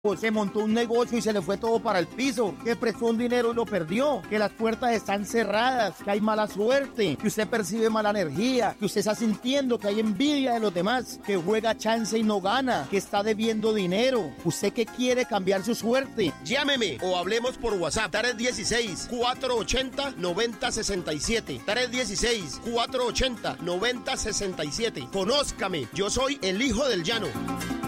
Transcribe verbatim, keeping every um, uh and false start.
Se montó un negocio y se le fue todo para el piso, que prestó un dinero y lo perdió, que las puertas están cerradas, que hay mala suerte, que usted percibe mala energía, que usted está sintiendo que hay envidia de los demás, que juega chance y no gana, que está debiendo dinero. ¿Usted que quiere cambiar su suerte? Llámeme o hablemos por WhatsApp, tres uno seis, cuatro ocho cero, nueve cero seis siete, tres uno seis, cuatro ocho cero, nueve cero seis siete. Conózcame, yo soy el hijo del llano.